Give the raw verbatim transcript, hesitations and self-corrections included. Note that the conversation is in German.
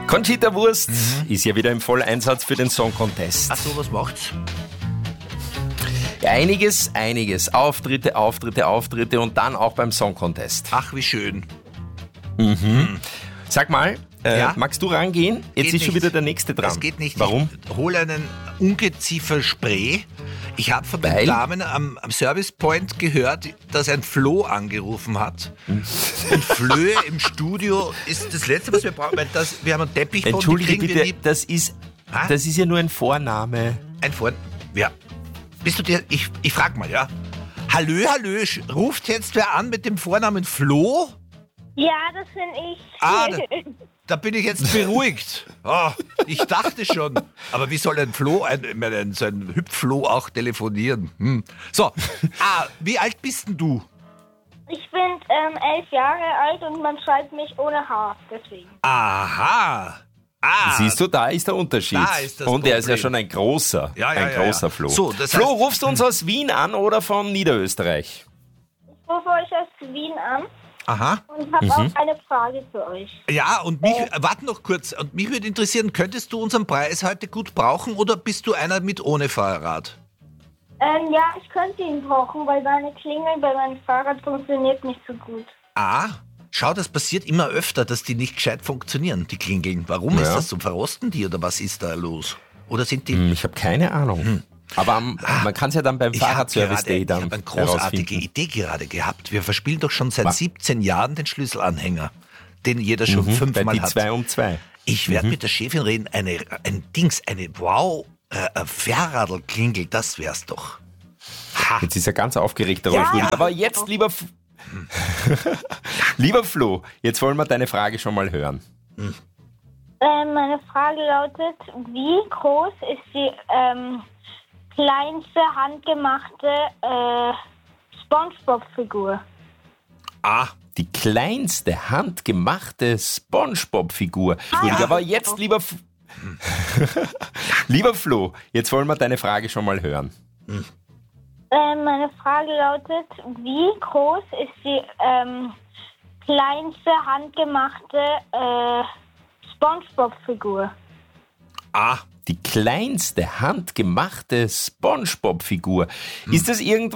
Conchita Wurst mhm. ist ja wieder im Volleinsatz für den Song Contest. Ach so, was macht's? Einiges, einiges. Auftritte, Auftritte, Auftritte und dann auch beim Song Contest. Ach, wie schön. Mhm. Mhm. Sag mal, äh, ja? magst du rangehen? Jetzt geht ist nicht. schon wieder der Nächste dran. Das geht nicht. Warum? Ich hole einen Ungeziefer-Spray. Ich habe von den Weil? Damen am, am Service Point gehört, dass ein Flo angerufen hat. Und Flöhe im Studio ist das Letzte, was wir brauchen. Weil das, wir haben einen Teppichboden. Entschuldige kriegen bitte, wir nie. das ist, Ha? das ist ja nur ein Vorname. Ein Vor... Ja. Bist du dir... Ich, ich frag mal, ja. Hallö, hallö, sch- ruft jetzt wer an mit dem Vornamen Flo? Ja, das bin ich. Ah, da, da bin ich jetzt beruhigt. Oh, ich dachte schon. Aber wie soll ein Flo, ein, ein, so ein Hüpfflo auch telefonieren? Hm. So, ah, wie alt bist denn du? Ich bin ähm, elf Jahre alt und man schreibt mich ohne H, deswegen. Aha. Ah, Siehst du, da ist der Unterschied. Da ist das und er ist ja Problem. schon ein großer, Ja, ja, ein ja, großer ja. Flo. So, das Flo, heißt- rufst du uns aus Wien an oder von Niederösterreich? Ich rufe euch aus Wien an aha. und habe auch eine Frage für euch. Ja, und mich, äh, warte noch kurz, und mich würde interessieren, könntest du unseren Preis heute gut brauchen oder bist du einer mit ohne Fahrrad? Ähm, ja, ich könnte ihn brauchen, weil meine Klingel bei meinem Fahrrad funktioniert nicht so gut. Ah, schau, das passiert immer öfter, dass die nicht gescheit funktionieren, die Klingeln. Warum Ja. ist das so? Verrosten die oder was ist da los? Oder sind die... Hm, Ich habe keine Ahnung. Aber am, man kann es ja dann beim Ich habe Fahrradservice gerade, Day ich dann hab eine großartige herausfinden. Idee gerade gehabt. Wir verspielen doch schon seit Was? siebzehn Jahren den Schlüsselanhänger, den jeder schon Bei fünfmal die hat. zwei um zwei. Ich werde mit der Chefin reden, eine, ein Dings, eine wow, äh, Fahrradl-Klingel, das wär's doch. Ha. Jetzt ist er ganz aufgeregt darüber. Ja, ja. Aber jetzt, lieber, F- lieber Flo, jetzt wollen wir deine Frage schon mal hören. Ähm, meine Frage lautet, wie groß ist die ähm, kleinste handgemachte äh, SpongeBob-Figur? Ah, Die kleinste handgemachte SpongeBob-Figur. ja. Aber jetzt, lieber, F- lieber Flo, jetzt wollen wir deine Frage schon mal hören. Ähm, meine Frage lautet, wie groß ist die ähm, kleinste handgemachte äh, SpongeBob-Figur? ah. Die kleinste handgemachte SpongeBob-Figur. Ist das irgendwas?